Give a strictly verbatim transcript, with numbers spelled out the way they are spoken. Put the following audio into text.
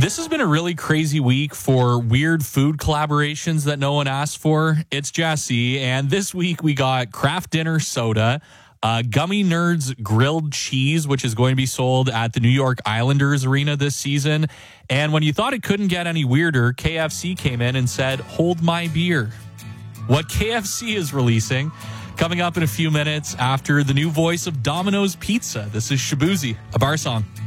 This has been a really crazy week for weird food collaborations that no one asked for. It's Jesse, and this week we got Kraft Dinner Soda, uh, Gummy Nerds Grilled Cheese, which is going to be sold at the New York Islanders Arena this season. And when you thought it couldn't get any weirder, K F C came in and said, "Hold my beer." What K F C is releasing coming up in a few minutes after the new voice of Domino's Pizza. This is Shabuzi, a bar song.